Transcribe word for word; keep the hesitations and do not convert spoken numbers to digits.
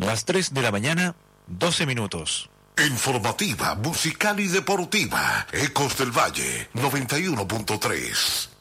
Las tres de la mañana, doce minutos. Informativa, musical y deportiva. Ecos del Valle, noventa y uno punto tres.